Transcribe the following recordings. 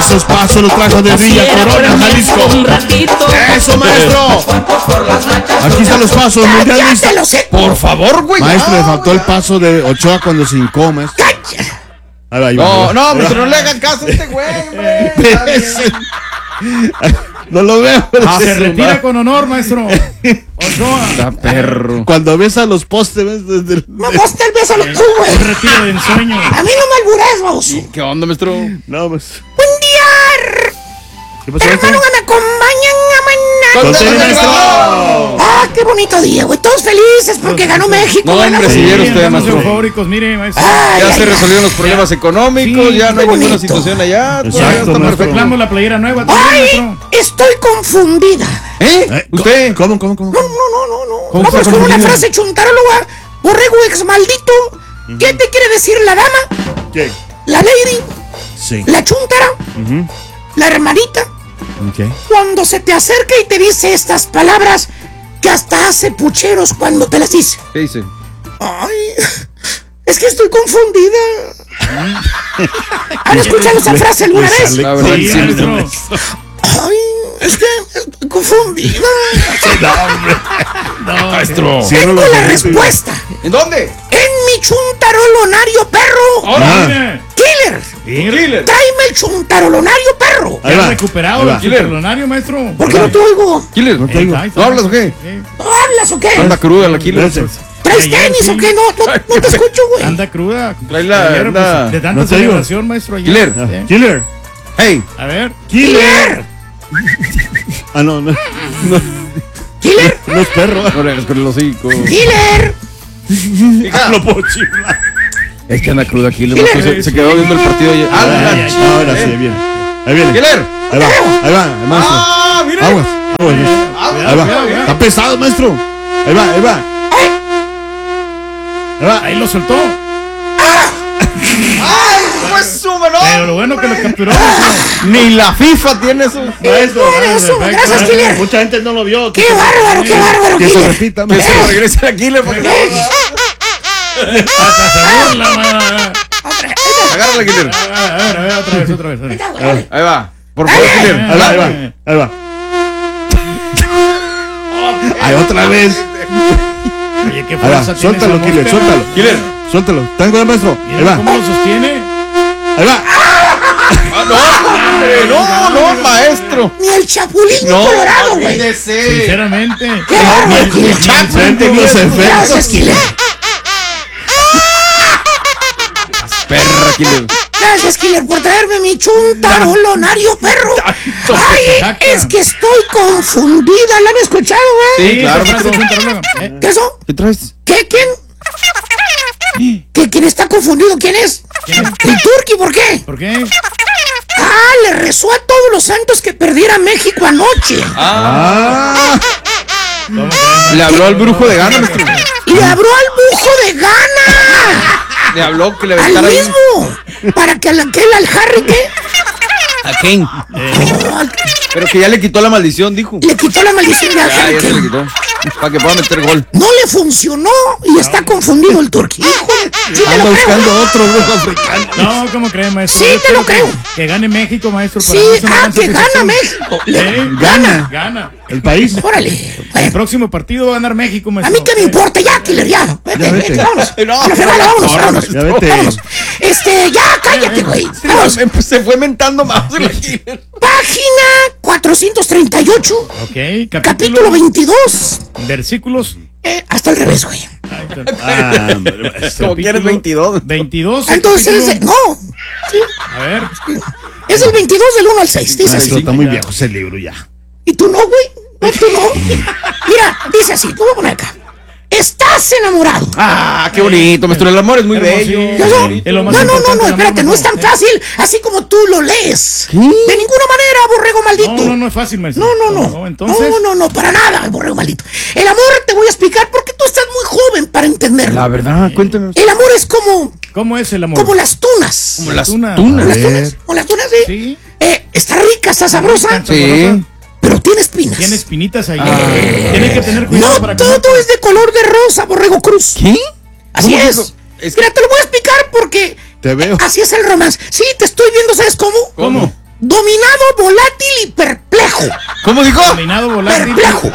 Esos pasos los trajo de Villa Corona, Jalisco. Eso, maestro. Aquí están los pasos mundialistas. Por favor, güey. Maestro, le faltó el paso de Ochoa cuando se hincó, maestro. No, maestro, no le hagan caso a este güey, hombre. No lo veo. Se retira con honor, maestro. Ochoa. Está perro. Cuando besa los postes, desde No, postes, bésalo tú, güey. Un retiro de ensueño. A mí no me albures, vos. ¿Qué onda, maestro? No, pues. Buen día. ¿Qué pasó, maestro? Hermano, que me acompañan a mañana. ¡Contigo, maestro! Ah, qué bonito día, güey. Todos felices porque ganó México. No, güey, hombre, ¿no? si viera usted, Estamos maestro. eufóricos, mire, maestro. Ay, Ya ay, se ay. resolvieron los problemas económicos, Sí, ya no hay qué ninguna bonito. situación allá. Todo ya Exacto, está maestro. perfecto. Reclamo la playera nueva también, Ay, maestro. estoy confundida. ¿Usted? ¿Cómo? No. ¿Cómo Vamos está con una confundida? frase chuntaróloga. Borrego ex maldito. ¿Qué te quiere decir la dama? ¿Qué? La lady. Sí. La chuntara. La hermanita. Ok. Cuando se te acerca y te dice estas palabras que hasta hace pucheros cuando te las dice. ¿Qué dice? Ay, es que estoy confundida. ¿Han escuchado esa frase alguna vez? La verdad, Sí, sí, maestro. Ay, es que estoy confundida. maestro. Tengo la respuesta. ¿En dónde? En mi chuntarolonario perro. Ahora, mire. Killer, Killer. tráeme el chuntarolonario perro. Ahí Ya va. recuperado Ahí el va. superlonario, maestro. ¿Por qué no te oigo? Killer. No te digo. Ahí está. ¿No hablas o qué? ¿No hablas o qué? Anda cruda la Killer. Gracias. ¿Traes Ayer tenis sí. o qué? No te escucho, güey. Anda cruda. Trae la- Ayer, anda- pues, de tanta No te digo. celebración, maestro. Ayer. Killer. ¿Eh? Killer. Hey. A ver. Killer. Ah, no. Killer. No es perro. No le hagas con el hocico. Killer. Lo puedo chiflar. Es que anda cruda Killer. maestro, se quedó viendo el partido ayer. Ahora sí, ahí viene. Ahí viene. Killer. Ahí va, maestro. Ah, mira. Aguas. Ahí va. cuidado. Está pesado, maestro. Ahí va. Ahí va. Ahí lo soltó. Pues su mano. Pero lo bueno que lo capturó, maestro. Ni la FIFA tiene eso. Maestro. Eso, perfecto. gracias, Killer. Mucha gente no lo vio. Qué bárbaro, Que se Killer. repita, Que maestro. se regrese a Killer. Porque... Hasta se burla, ma. Agárrala, Killer. A ver, otra vez. Ahí va. Por favor, Killer. Ahí va. Ahí otra vez. Oye, qué Ahí va. fuerza tiene Suéltalo, esa Killer, mosca. suéltalo. Killer. Suéltalo. ¿Están con el maestro? Ahí Mira va. cómo lo sostiene. Ahí va. No, maestro. Ni el chapulín colorado, güey. olvídese. Sinceramente. Qué bárbaro, Killer. Sienten los efectos. Gracias, Killer. Perra, Killer. Gracias, Killer, por traerme mi chuntarolonario perro. Ay, es que estoy confundida. ¿La han escuchado, güey? Sí, claro, esa frase maestro. chuntaróloga. ¿Qué eso? ¿Qué traes? ¿Qué? ¿Quién? ¿Quién está confundido? ¿Quién es? El Turqui, ¿por qué? ¿Por qué? Ah, le rezó a todos los santos que perdiera México anoche. Ah. ¿Cómo que? Le habló al brujo de gana, maestro. Le habló al bujo de gana. Le habló que le Al aventara ahí. mismo. Para que al Harry, ¿qué? ¿A quién? No, Pero que ya le quitó la maldición, dijo. le quitó la maldición de Ya Harry. se le quitó. Para que pueda meter gol. No le funcionó y está confundido el Turqui. Híjole, sí te Anda lo creo. buscando otro brujo africano. No, ¿cómo cree, maestro? Sí, Yo te lo espero creo. Que gane México, maestro. Sí, Para mí es una gran que gana satisfacción. México. ¿Eh? Gana. Gana. El país. Órale. El Bueno, próximo partido va a ganar México, a maestro. mí qué me importa, ya, Killer, ya. Ya vete. Vámonos. No, A la fregada, vámonos, vámonos. Ya vete. Vámonos. Ya, cállate, güey. Vamos. Se fue mentando más el Killer. Página 438, Ok, capítulo 22. Versículos. Hasta el revés, güey. Ahí está. Ah, hombre, maestro. Como que eres 22. 22. Entonces, capítulo. no. Sí, A ver. es el 22 del 1 al 6. Dice así. Maestro, está muy viejo ese libro ya. ¿Y tú no, güey? No, tú no. Mira, dice así, tú voy a poner acá. Estás enamorado. Ah, qué bonito, maestro. El amor es muy Hermosito. bello. ¿Ya eso? Es lo más No, importante, el espérate, amor, no es tan maestro. fácil así como tú lo lees. ¿Qué? De ninguna manera, borrego maldito. No es fácil, maestro. No, Entonces. no, para nada, borrego maldito. El amor te voy a explicar porque tú estás muy joven para entenderlo. La verdad, cuéntame. El amor es como ¿Cómo es el amor? las tunas. Como las Tuna. tunas. Como las tunas. Como las tunas, sí. Sí. Está rica, está sabrosa, Sí. pero tiene espinas. Tiene espinitas ahí. Tiene que tener cuidado No para todo comer. es de color de rosa, borrego cruz. ¿Qué? Así ¿Cómo que es. eso? Es que- Mira, te lo voy a explicar porque Te veo. así es el romance. Sí, te estoy viendo, ¿sabes cómo? ¿Cómo? ¿Cómo dijo? Dominado volar. Perplejo.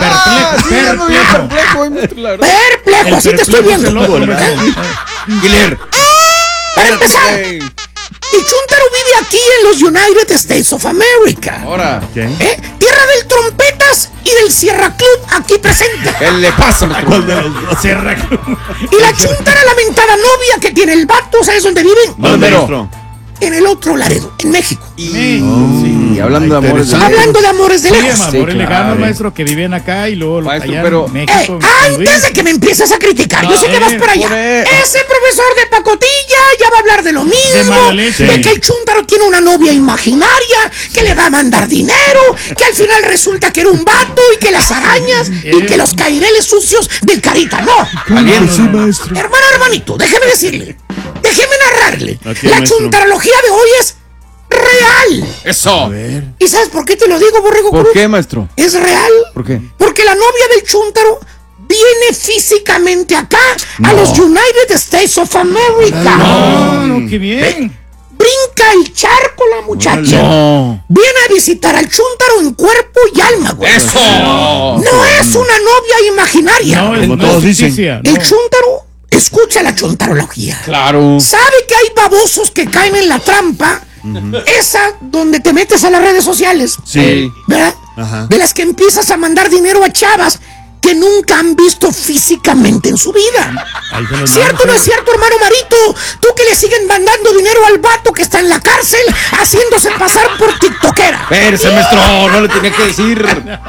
Perplejo, así te estoy viendo. Killer. Para empezar, el Chuntaro vive aquí en los United States of America. Ahora. Tierra del Trompetas y del Sierra Club aquí presente. ¿Qué le pasa, maestro? Sierra Club. Y la Chuntara lamentada novia que tiene el vato, ¿sabes dónde viven? Maestro. En el otro Laredo, en México. Sí, hablando de amores. Hablando de amores de Sí, lejos. amores lejanos, maestro, que viven acá y luego Maestro, allá pero- en México. Antes de que me empieces a criticar, yo sé que vas para allá. Ese profesor de pacotilla ya va a hablar de lo mismo, mala leche. de que el Chuntaro tiene una novia imaginaria, que le va a mandar dinero, que al final resulta que era un vato y que las arañas y que los caireles sucios del Carita, no. Sí, maestro. Hermanito, déjeme decirle, déjeme narrarle. Aquí, La maestro. chuntarología de hoy es real. Eso. ¿Y sabes por qué te lo digo, Borrego ¿Por Cruz? qué, maestro? Es real. ¿Por qué? Porque la novia del Chuntaro viene físicamente acá, a los United States of America. No, qué bien. Brinca el charco la muchacha. No. Viene a visitar al Chuntaro en cuerpo y alma, güey. Eso. No es una novia imaginaria. No, Como no todos es dicen. ficticia, El no. Chuntaro escucha la chuntarología. Claro. Sabe que hay babosos que caen en la trampa, esa donde te metes a las redes sociales, Sí. ¿verdad? Ajá. De las que empiezas a mandar dinero a chavas que nunca han visto físicamente en su vida. Ahí se los ¿Cierto o mando, no es cierto, hermano Marito? Tú que le siguen mandando dinero al vato que está en la cárcel haciéndose pasar por tiktokera. Espérese, maestro. No le tenía que decir.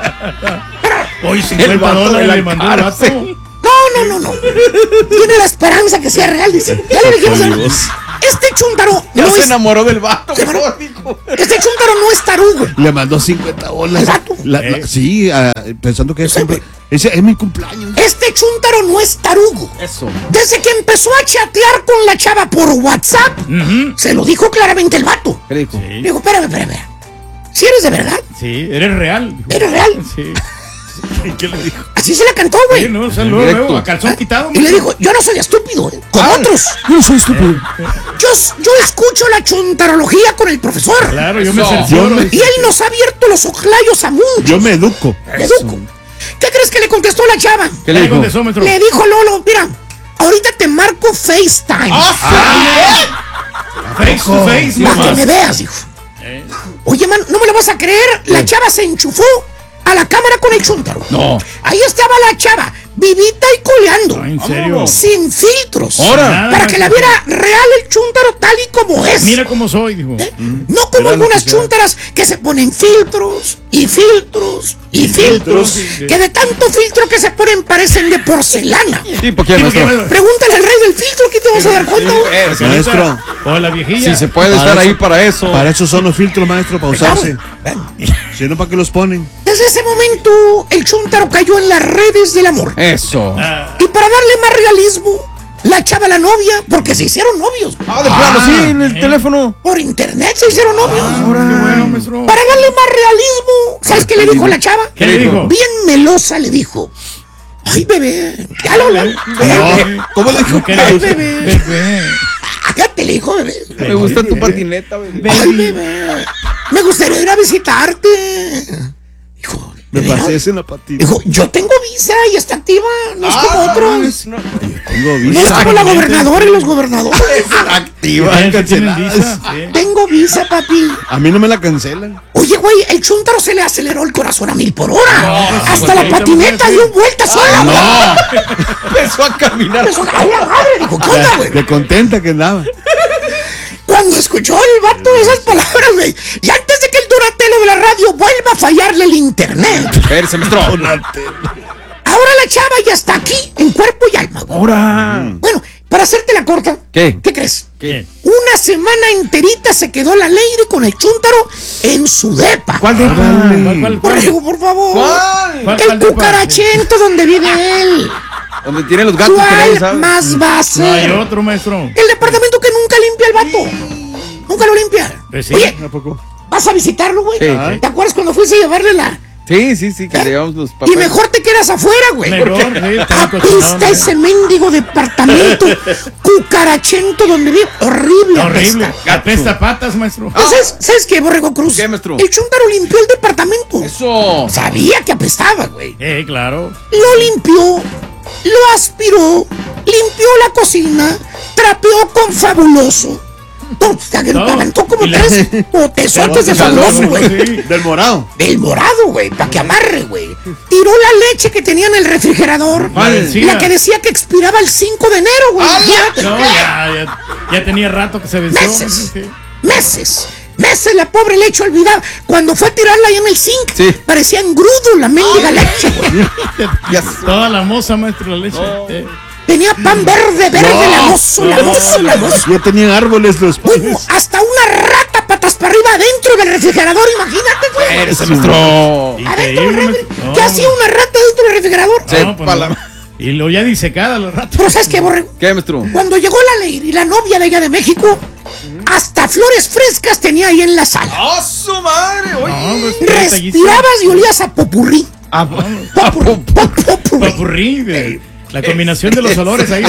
Hoy El 50 vato de dólares la le mandó el vato. cárcel. No. Tiene la esperanza que sea real, dice. Ya le dijimos, hermano. Este Chuntaro Ya no se es... enamoró del vato. Sí, mejor dijo. Este Chuntaro no es tarugo. Le mandó 50 bolas. ¿El vato? Sí, pensando que es siempre- ese es mi cumpleaños. Este Chuntaro no es tarugo. Eso. Desde que empezó a chatear con la chava por WhatsApp, se lo dijo claramente el vato. ¿Qué dijo? Sí. Dijo, espérame. Si eres de verdad, Sí, eres real. eres real. Sí. ¿Y qué le dijo? Así se la cantó, Sí, güey. no, o sea, luego, Directo. luego, a calzón quitado. Y le dijo, yo no soy estúpido, con otros. Yo soy estúpido. Yo escucho la chuntarología con el profesor. Claro, yo me Eso. cercioro. Y él nos ha abierto los ojlayos a muchos. Yo me educo. Educo. ¿Qué crees que le contestó la chava? ¿Qué le dijo? Le dijo Lolo, mira, ahorita te marco FaceTime. Face to face, Para que nomás. me veas, dijo. Oye, man, no me lo vas a creer. La chava se enchufó a la cámara con el Chuntaro. No. Ahí estaba la chava, vivita y coleando. No, en serio. Sin filtros. Ahora. Nada Para más que la viera real el Chuntaro tal y como es. Mira cómo soy, dijo. No como algunas chuntaras que se ponen filtros y filtros y filtros. sí. Que de tanto filtro que se ponen parecen de porcelana. ¿Y por qué, maestro? Pregúntale al rey del filtro que te vas a dar cuenta. güey. Espérese, Maestro, O la viejilla. Si se puede Para estar ahí eso- para eso. para eso son los filtros, maestro, para usarse. Si no, ¿para qué los ponen? Desde ese momento, el Chuntaro cayó en las redes del amor. Eso. Y para darle más realismo, la chava, la novia, porque se hicieron novios. De plano, sí, en el teléfono. Por internet se hicieron novios. Qué bueno, maestro. Para darle más realismo, ¿sabes qué le dijo la chava? ¿Qué le dijo? Bien melosa le dijo. Ay, bebé. Ya lo ¿Cómo le dijo? ¿Qué Ay, le bebé. Bebé. Ya te le dijo, bebé. Me gusta tu patineta, güey. Ay, bebé. Me gustaría ir a visitarte. Dijo. Me ¿de veras? pasé en la patita. Dijo, yo tengo visa y está activa. No es como otros. No. Tengo No es visa. como la gobernadora y los gobernadores. Activa. ¿Tienen canceladas. visa? Sí. Tengo visa, papi. A mí no me la cancelan. Oye, güey, el Chuntaro se le aceleró el corazón a 1000 por hora. Hasta la ahorita patineta me dio vuelta sola. No. Empezó a caminar. Empezó a caer la madre. Dijo, ¿qué onda, güey? De contenta que andaba. Cuando escuchó el vato esas palabras, güey. Y antes de que el Donatello de la radio vuelva a fallarle el internet. Espérese, maestro. Ahora la chava ya está aquí, en cuerpo y alma, güey. Ahora. Bueno, para hacerte la corta. ¿Qué? ¿Qué crees? ¿Qué? Una semana enterita se quedó la Leire con el Chuntaro en su depa. ¿Cuál de ¿Cuál? Borrego, por favor. ¿Cuál? El cucarachento donde vive él. Donde tiene los gatos que nadie ¿Cuál sabe. más va a No hay ser? otro, maestro. El departamento que nunca limpia el vato. Nunca lo limpia. Pues sí. Oye, ¿A poco? ¿vas a visitarlo, güey? Sí. ¿Te acuerdas cuando fuiste a llevarle Sí, que le llevamos los papeles. Y mejor te quedas afuera, güey. Mejor, sí, Apesta ese mendigo departamento cucarachento donde vive. Horrible. horrible. Apesta patas, maestro. ¿Sabes qué, Borrego Cruz? ¿Qué, maestro? El chúntaro limpió el departamento. Eso. Sabía que apestaba, güey. Claro. Lo limpió, lo aspiró, limpió la cocina, trapeó con Fabuloso. Aventó como tres botezotes de Fabuloso, güey. Del morado. Del morado, güey, para que amarre, güey. Tiró la leche que tenía en el refrigerador. La que decía que expiraba el 5 de enero, güey. No, ya tenía rato que se venció. Meses la pobre leche olvidada. Cuando fue a tirarla ahí en el zinc, parecía engrudo la mendiga leche, güey. Toda la moza, maestro, la leche. Tenía pan verde, la moza. Ya tenían árboles los panes. Hasta una rata patas para arriba adentro del refrigerador, imagínate, güey. Eres maestro. ¿Qué hacía una rata dentro del refrigerador? Y lo ya disecada la rata. Pero ¿sabes qué, Borrego? ¿Qué, maestro? Cuando llegó la ley y la novia de ella de México, hasta flores frescas tenía ahí en la sala. ¡Ah, su madre! Oye. Respirabas y olías a popurrí. Popurrí. La combinación de los olores ahí.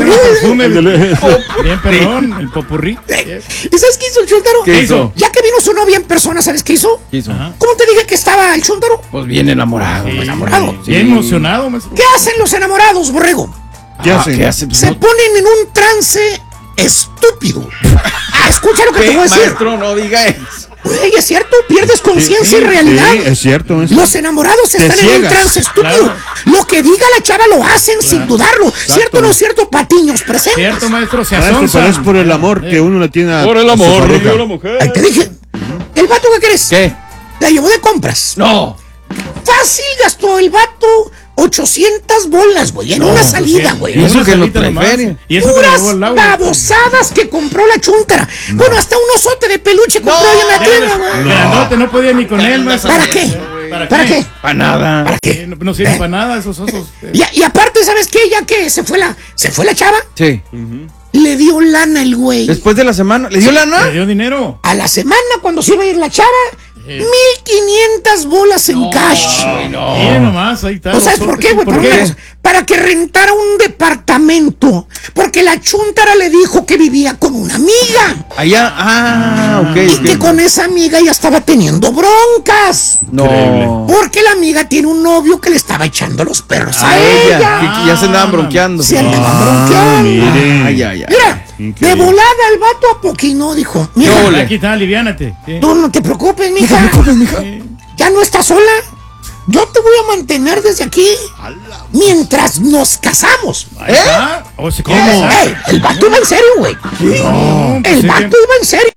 Bien, perdón, el popurrí. ¿Y sabes qué hizo el chúntaro? ¿Qué hizo? Ya que vino su novia en persona, ¿sabes qué hizo? ¿Cómo te dije que estaba el chúntaro? Pues bien enamorado. Bien emocionado, maestro. ¿Qué hacen los enamorados, Borrego? ¿Qué hacen? Se ponen en un trance estúpido. Escucha lo que te voy a decir. Maestro, no diga eso. Güey, es cierto, pierdes conciencia y realidad. Sí, es cierto. Los enamorados están en un trance estúpido. Claro. Lo que diga la chava lo hacen sin dudarlo. Exacto. ¿Cierto o no es cierto, patiños presentes? Cierto, maestro, se asonza. Pero es por el amor que uno le tiene a por el amor, a la mujer. Ahí te dije. ¿El vato qué crees? ¿Qué? La llevó de compras. No. Fácil gastó el vato 800 bolas, güey, en una salida, güey. Y eso que lo prefiere. Puras babosadas que compró la chúntara. Bueno, hasta un osote de peluche compró ahí en la tienda, güey. Grandote, no podía ni con él, maestro. ¿Para qué? ¿Para qué? Para nada. ¿Para qué? No sirven para nada esos osos. Y aparte, ¿sabes qué? Ya que se fue la chava. Sí. Le dio lana el güey. Después de la semana, ¿le dio lana? Le dio dinero. A la semana, cuando se iba a ir la chava, 1,500 bolas en cash. No. Bien, nomás, ahí está. ¿No sabes por qué, güey? Para que rentara un departamento. Porque la chúntara le dijo que vivía con una amiga. Allá, ok. Y que con esa amiga ya estaba teniendo broncas. No. Porque la amiga tiene un novio que le estaba echando los perros a ella. Que ya se andaban bronqueando. Se andaban bronqueando. Mira, de volada el vato a poquino dijo: mira, aquí está, aliviánate. Tú no te preocupes, mija. Ya no estás sola. Yo te voy a mantener desde aquí mientras nos casamos. ¿Cómo? El vato iba en serio, güey. No, el vato iba en serio.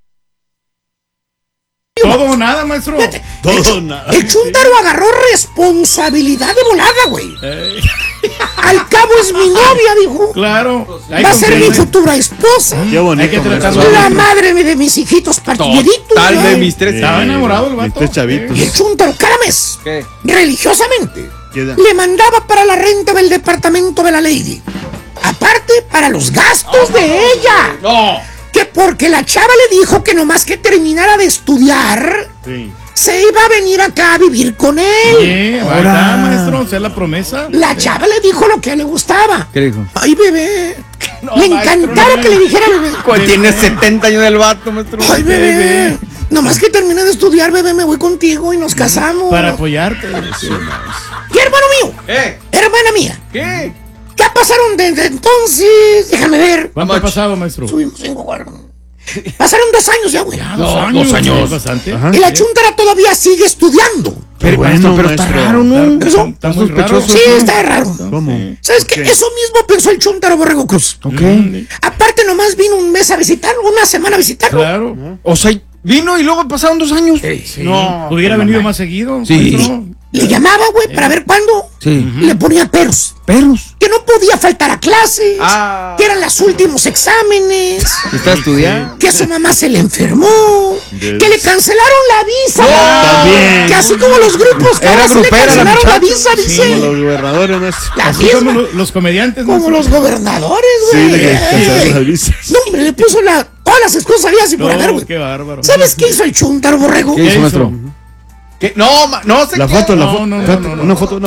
Todo o nada, maestro. Todo o nada. El chúntaro agarró responsabilidad de volada, güey. Al cabo es mi novia, dijo. Claro. Va a ser mi futura esposa. Qué bonito. Hay que tratarlo. La madre de mis hijitos partideritos. Tal de mis tres. Estaba enamorado el vato. Mis tres chavitos. Y el chúntaro cada mes, ¿qué? Religiosamente, le mandaba para la renta del departamento de la lady. Aparte, para los gastos de ella. No. Que porque la chava le dijo que nomás que terminara de estudiar, se iba a venir acá a vivir con él. ¿Verdad, maestro? ¿O sea, la promesa? La chava le dijo lo que le gustaba. ¿Qué dijo? Ay, bebé. Le encantaba que le dijera bebé. Tiene 70 años del vato, maestro. Ay, bebé. Nomás que termine de estudiar, bebé, me voy contigo y nos casamos. Para apoyarte. ¿Qué, hermano mío? Hermana mía. ¿Qué? ¿Qué pasaron desde entonces? Déjame ver. ¿Cuánto ha pasado, maestro? Subimos 5 cuadros. Pasaron 2 años ya, güey. 2 años. Bastante. Y la chúntara todavía sigue estudiando. Pero, bueno, pero está raro, ¿no? Está muy raro. Sí, está raro. ¿Cómo? ¿Sabes qué? Eso mismo pensó el chúntaro Borrego Cruz. Ok. Aparte, nomás vino un mes a visitarlo, una semana a visitarlo. Claro. O sea, vino y luego pasaron 2 años. Sí. No. ¿Hubiera venido más seguido? Sí. Maestro? Le llamaba, güey, para ver cuándo. Sí. Le ponía peros. ¿Perros? Que no podía faltar a clases. Ah. Que eran los últimos exámenes. ¿Está estudiando? Que su mamá se le enfermó. Que le cancelaron la visa. También. Que así como los grupos que Era ahora se le grupera la cancelaron la muchacha. visa, dice. Como los gobernadores, ¿no? La Así misma. como los comediantes. Como maestro. los gobernadores, Sí, güey. le cancelaron las visas. No, hombre, le puso todas las excusas habías y por haber, güey. Qué bárbaro. ¿Sabes qué hizo el chúntaro Borrego? ¿Qué hizo, maestro? ¿Qué? No, no sé La qué. foto, la No, foto. no, no, Espérate, no, no. Una foto.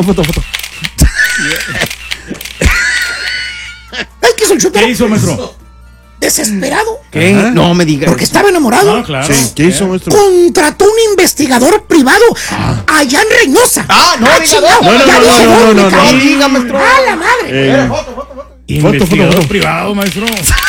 Ay, ¿qué hizo el ¿Qué Chuntaro? hizo, maestro? Desesperado. ¿Qué? Ajá. No me digas. Porque estaba enamorado. No, claro. Sí, ¿qué hizo, maestro? Contrató un investigador privado allá en Reynosa. No, diga, chingado, no, ya dije, no, me no, caí. no diga, maestro. ¡A la madre! Investigador foto. privado, maestro.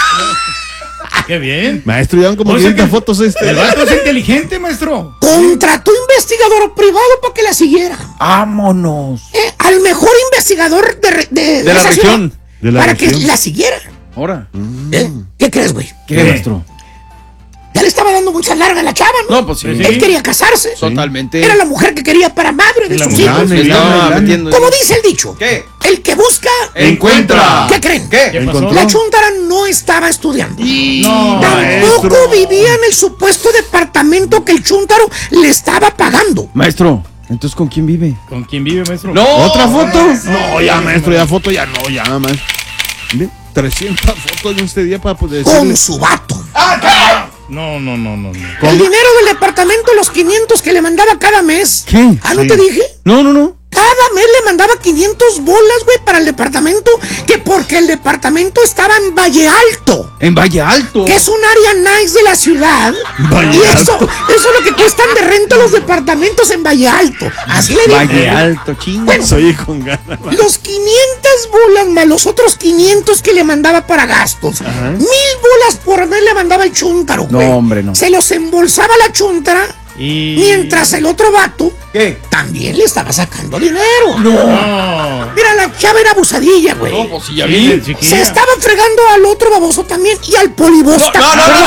Qué bien. Maestro, llevan como O sea 500 que fotos El vato es inteligente, maestro. Contrató investigador privado para que la siguiera. Vámonos. Al mejor investigador de la esa región. ciudad, De la para región. que la siguiera. Ahora. ¿Qué crees, güey? ¿Qué, maestro? Ya le estaba dando mucha larga a la chava, ¿no? No, pues sí. Sí. Él quería casarse. Totalmente. Era la mujer que quería para madre de La sus mujer. hijos. Se estaba metiendo. Como dice el dicho. ¿Qué? El que busca, Encuentra. ¿qué creen? ¿Qué ¿Qué? pasó? La chuntara no estaba estudiando. No, Tampoco maestro. vivía en el supuesto departamento que el chúntaro le estaba pagando. Maestro, entonces ¿con quién vive? ¿Con quién vive, maestro? No. ¿Otra foto? no, No, ya, maestro, ya foto, ya no, ya, maestro. Bien, 300 fotos en este día para poder decirle. Con su vato. No. El dinero del departamento, los 500 que le mandaba cada mes. ¿Qué? ¿No Sí. te dije? No. Cada mes le mandaba 500 bolas, güey, para el departamento. Que porque el departamento estaba en Valle Alto, En Valle Alto. que es un área nice de la ciudad. Valle Y eso Alto. es lo que cuestan de renta los departamentos en Valle Alto. Así le dije. Valle Alto, chingo. Bueno, Soy con ganas. los 500 bolas más los otros 500 que le mandaba para gastos. 1000 bolas por mes le mandaba el chúntaro, güey. No, hombre, no. Se los embolsaba la chúntara, Y... mientras el otro vato ¿Qué? también le estaba sacando dinero. No. Mira, la chava era abusadilla, güey. No, pues sí, ya Sí, vi. de chiquilla. Se estaba fregando al otro baboso también y al polibosta.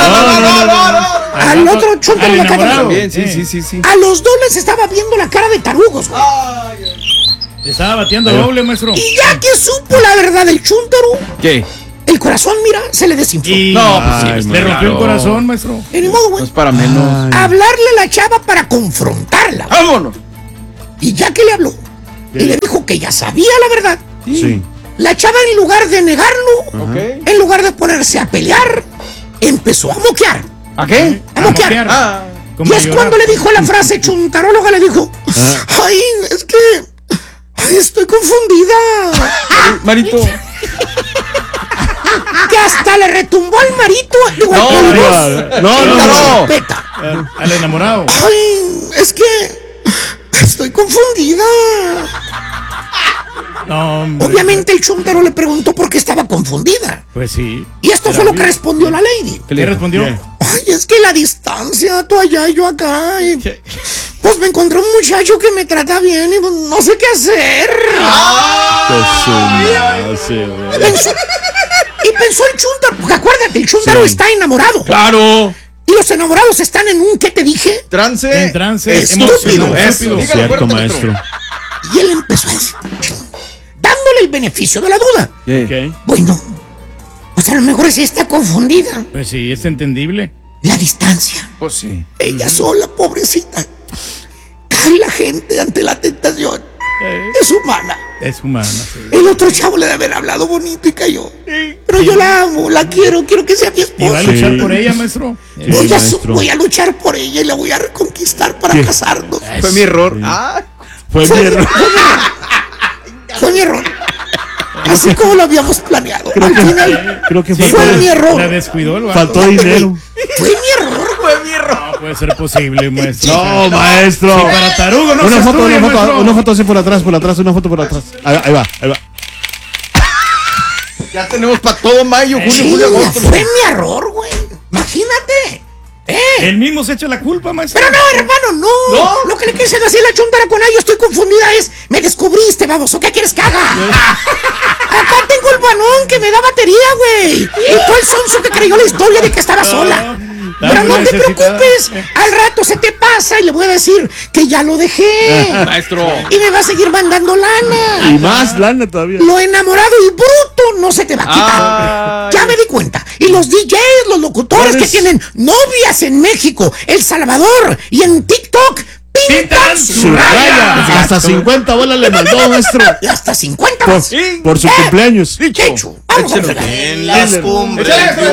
No. Al otro chúntaro Al de la calle. enamorado. También, sí. A los dos les estaba viendo la cara de tarugos, güey. Estaba bateando doble, maestro. Y ya que supo la verdad del chúntaro, ¿Qué? el corazón, mira, se le desinfló. Y... No, pues sí, Ay, Le rompió el corazón, maestro. De ni modo, No güey. es para menos. Hablarle a la chava para confrontarla. güey. Vámonos. Y ya que le habló y le dijo que ya sabía la verdad, Sí. la chava en lugar de negarlo, Ok. en lugar de ponerse a pelear, empezó a moquear. ¿A qué? A moquear. Ah. Como Y es llorar. cuando le dijo la frase chuntaróloga, le dijo, ay, es que ay, estoy confundida. Marito. Que hasta le retumbó al marito, digo, al No, polibosta. no. Peta. Al enamorado. Ay, es que estoy confundida. No, hombre. Obviamente el chúntaro le preguntó por qué estaba confundida. Pues sí. Y esto fue lo que respondió la lady. ¿Qué le respondió? ¿Qué? Ay, es que la distancia, tú allá y yo acá. Y, pues me encontré un muchacho que me trata bien y pues, no sé qué hacer. Y pensó el chúntaro, porque acuérdate, el chúntaro Sí. está enamorado. Claro. Y los enamorados están en un, ¿qué te dije? Trance. En trance. Estúpido. emocionado, Eso. estúpido. Dígalo Cierto, fuerte, maestro. Y él empezó a decir, dándole el beneficio de la duda. ¿Qué? Ok. Bueno, pues a lo mejor sí está confundida. Pues sí, es entendible. La distancia. Pues sí. Ella sola, pobrecita. Cae la gente ante la tentación. Es humana. Es humana. Sí. El otro chavo le debe haber hablado bonito y cayó. Pero yo la amo, la quiero que sea mi ¿Y va a esposa. luchar Sí. por ella, maestro? Sí, Voy maestro. voy a luchar por ella y la voy a reconquistar para ¿Qué? casarnos. Fue mi error. Ah. Fue mi error. Fue mi error. Así como lo habíamos planeado. Al final, Creo que Sí, fue pues, mi error. La descuidó el vato. faltó dinero. fue mi error. No puede ser posible, maestro. No, maestro. Sí, para tarugo no Una se foto, estudia, maestro. una foto así por atrás, una foto por atrás. Ahí va. Ya tenemos para todo mayo, junio, Sí, julio, agosto. fue mi error, güey. Imagínate. Él mismo se echa la culpa, maestro. Pero no, hermano, no. Lo que le quise decir la chuntara con ella, estoy confundida, es, me descubriste, baboso, ¿qué quieres que haga? Acá tengo el banón que me da batería, güey. Y tú el sonso que creyó la historia de que estaba sola. Pero no te necesitada. preocupes, al rato se te pasa y le voy a decir que ya lo dejé. Maestro. Y me va a seguir mandando lana. Y más lana todavía. Lo enamorado y bruto no se te va a quitar. Ay. Ya me di cuenta. Y los DJs, los locutores que tienen novias en México, El Salvador y en TikTok, pintan su raya. Hasta 50 bolas le mandó, maestro. Y hasta 50 Por, más. por su cumpleaños. Hecho. Vamos a fregar. En las cumbres.